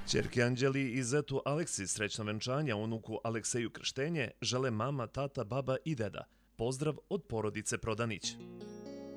Ćerki Anđeli i zetu Aleksi srećno venčanje, unuku Alekseju krštenje žele mama, tata, baba i deda. Pozdrav od porodice Prodanić.